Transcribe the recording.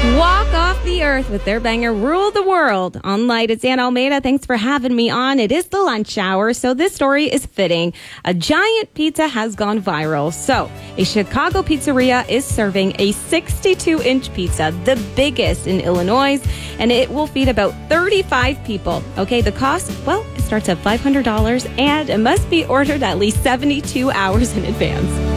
Walk Off the Earth with their banger Rule the World. On Light, it's Ann Almeida. Thanks for having me on. It is the lunch hour, so this story is fitting. A giant pizza has gone viral. So, a Chicago pizzeria is serving a 62-inch pizza, the biggest in Illinois, and it will feed about 35 people. Okay, the cost, well, it starts at $500, and it must be ordered at least 72 hours in advance.